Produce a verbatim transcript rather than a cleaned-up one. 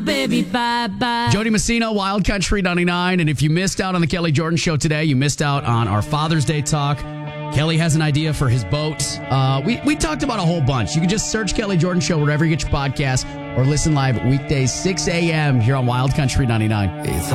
baby, bye-bye. Jody Messina, Wild Country ninety-nine. And if you missed out on the Kelly Jordan Show today, you missed out on our Father's Day talk. Kelly has an idea for his boat. Uh, we, we talked about a whole bunch. You can just search Kelly Jordan Show wherever you get your podcast or listen live weekdays, six a.m. here on Wild Country ninety-nine. It's